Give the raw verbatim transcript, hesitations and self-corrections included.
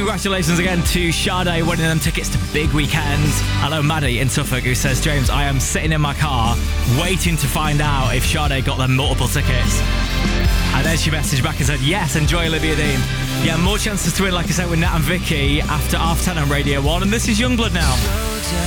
congratulations again to Sade winning them tickets to Big Weekend. Hello, Maddie in Suffolk, who says, James, I am sitting in my car waiting to find out if Sade got them multiple tickets. And then she messaged back and said, yes, enjoy Olivia Dean. Yeah, more chances to win, like I said, with Nat and Vicky after half ten on Radio one. And this is Youngblood now.